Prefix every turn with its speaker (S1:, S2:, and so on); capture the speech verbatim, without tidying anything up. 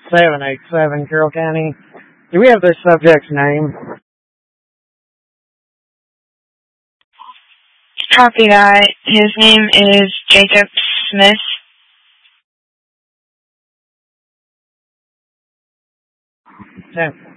S1: seven eight seven, Carroll County. Do we have this subject's name?
S2: Copy that. His name is Jacob Smith.
S1: Okay.